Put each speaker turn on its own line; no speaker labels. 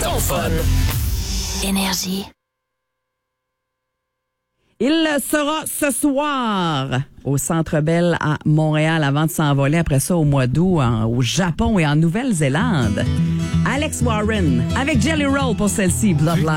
ton fun.
Énergie.
Il sera ce soir au Centre Bell à Montréal avant de s'envoler après ça au mois d'août au Japon et en Nouvelle-Zélande. Alex Warren avec Jelly Roll pour celle-ci, Bloodline.